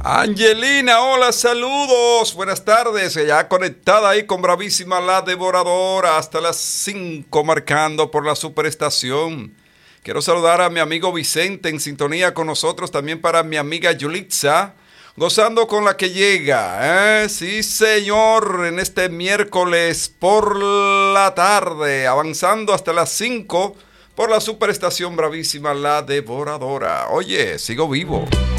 Angelina, hola, saludos, buenas tardes, ya conectada ahí con Bravísima la Devoradora hasta las 5 marcando por la superestación. Quiero saludar a mi amigo Vicente en sintonía con nosotros, también para mi amiga Yulitza, gozando con la que llega, sí señor, en este miércoles por la tarde, avanzando hasta las 5 por la superestación Bravísima la Devoradora. Oye, sigo vivo.